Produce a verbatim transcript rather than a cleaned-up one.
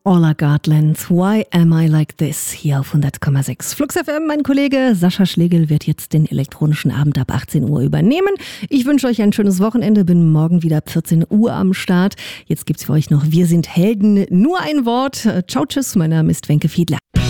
Orla Gardland, Why Am I Like This? Hier auf hundert Komma sechs Flux F M. Mein Kollege Sascha Schlegel wird jetzt den elektronischen Abend ab achtzehn Uhr übernehmen. Ich wünsche euch ein schönes Wochenende, bin morgen wieder ab vierzehn Uhr am Start. Jetzt gibt's für euch noch Wir sind Helden, nur ein Wort. Ciao, tschüss, mein Name ist Wenke Fiedler.